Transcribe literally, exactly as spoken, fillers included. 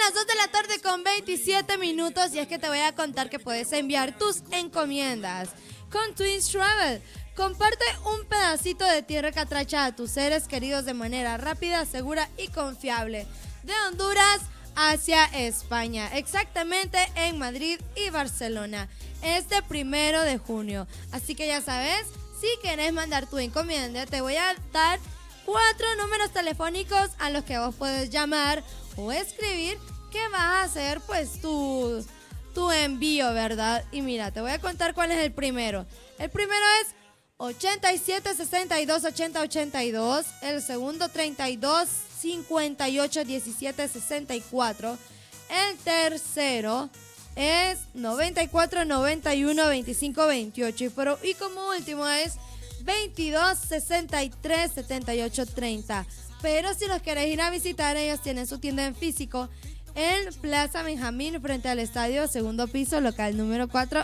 las dos de la tarde con veintisiete minutos y es que te voy a contar que puedes enviar tus encomiendas con Twins Travel. Comparte un pedacito de tierra catracha a tus seres queridos de manera rápida, segura y confiable. De Honduras hacia España, exactamente en Madrid y Barcelona, este primero de junio. Así que ya sabes, si querés mandar tu encomienda, te voy a dar cuatro números telefónicos a los que vos puedes llamar o escribir que vas a hacer pues tu, tu envío, ¿verdad? Y mira, te voy a contar cuál es el primero. El primero es ochenta y siete, sesenta y dos, ochenta, ochenta y dos. El segundo treinta y dos, cincuenta y ocho, diecisiete, sesenta y cuatro. El tercero es noventa y cuatro, noventa y uno, veinticinco, veintiocho. Y, pero, y como último es veintidós, sesenta y tres, setenta y ocho, treinta. Pero si los querés ir a visitar, ellos tienen su tienda en físico en Plaza Benjamín, frente al estadio, segundo piso, local número cuatro,